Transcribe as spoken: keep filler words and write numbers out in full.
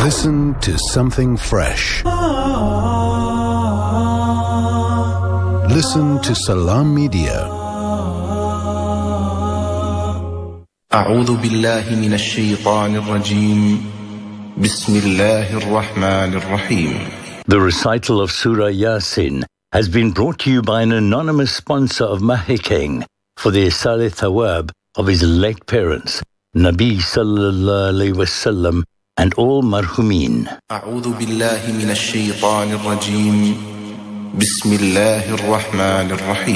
Listen to something fresh. Listen to Salam Media. أعوذ بالله من الشيطان الرجيم بسم الله الرحمن الرحيم. The recital of Surah Yasin has been brought to you by an anonymous sponsor of Mahikeng for the Isal Thawab of his late parents, Nabi Sallallahu Alaihi Wasallam, and all marhumin. أعوذ بالله من الشيطان الرجيم بسم الله الرحمن الرحيم.